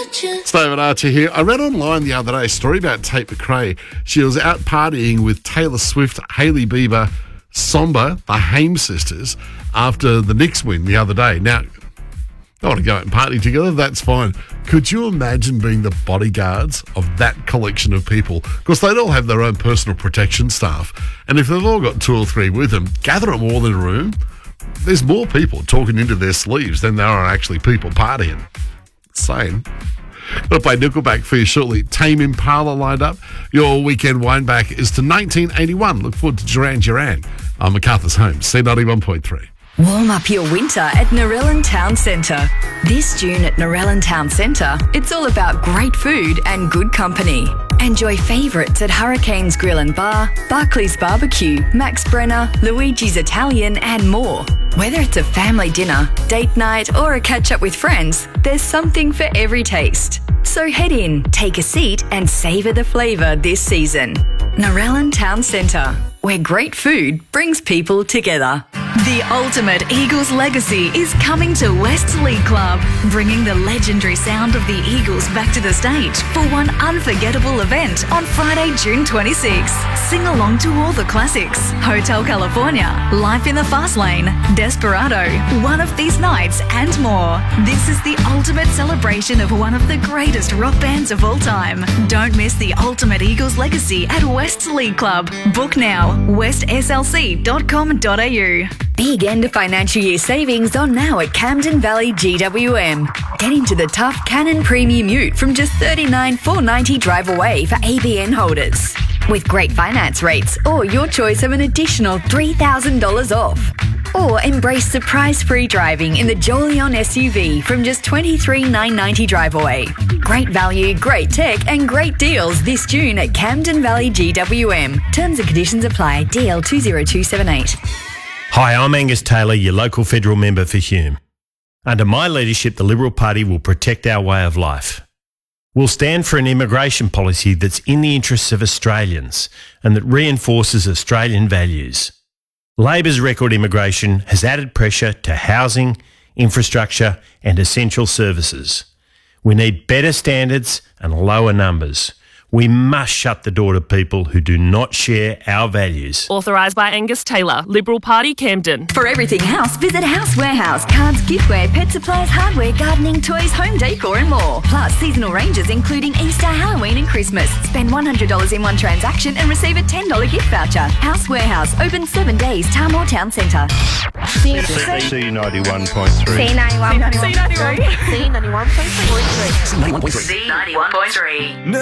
It's David Archer here. I read online the other day a story about Tate McRae. She was out partying with Taylor Swift, Hailey Bieber, Somba, the Haim sisters, after the Knicks win the other day. Now, I want to go out and party together, that's fine. Could you imagine being the bodyguards of that collection of people? Because they'd all have their own personal protection staff. And if they've all got two or three with them, gather them all in a room, there's more people talking into their sleeves than there are actually people partying. Same. I'll play Nickelback for you shortly. Tame Impala lined up. Your weekend wind back is to 1981. Look forward to Duran Duran on MacArthur's Home, C91.3. Warm up your winter at Narellan Town Centre. This June at Narellan Town Centre, it's all about great food and good company. Enjoy favourites at Hurricanes Grill and Bar, Barclays Barbecue, Max Brenner, Luigi's Italian and more. Whether it's a family dinner, date night or a catch-up with friends, there's something for every taste. So head in, take a seat and savour the flavour this season. Narellan Town Centre, where great food brings people together. The ultimate Eagles legacy is coming to West League Club, bringing the legendary sound of the Eagles back to the stage for one unforgettable event on Friday, June 26th. Sing along to all the classics: Hotel California, Life in the Fast Lane, Desperado, One of These Nights and more. This is the ultimate celebration of one of the greatest rock bands of all time. Don't miss the ultimate Eagles legacy at West League Club. Book now, westslc.com.au. Big end of financial year savings on now at Camden Valley GWM. Get into the tough Canon Premium Ute from just $39,490 drive away for ABN holders. With great finance rates or your choice of an additional $3,000 off. Or embrace surprise-free driving in the Jolion SUV from just $23,990 drive away. Great value, great tech and great deals this June at Camden Valley GWM. Terms and conditions apply. DL 20278. Hi, I'm Angus Taylor, your local federal member for Hume. Under my leadership, the Liberal Party will protect our way of life. We'll stand for an immigration policy that's in the interests of Australians and that reinforces Australian values. Labor's record immigration has added pressure to housing, infrastructure and essential services. We need better standards and lower numbers. We must shut the door to people who do not share our values. Authorised by Angus Taylor, Liberal Party, Camden. For everything house, visit House Warehouse. Cards, giftware, pet supplies, hardware, gardening, toys, home decor and more. Plus seasonal ranges including Easter, Halloween and Christmas. Spend $100 in one transaction and receive a $10 gift voucher. House Warehouse, open 7 days, Tarmore Town Centre. C91.3. C91.3. C91.3. C91.3. C91.3.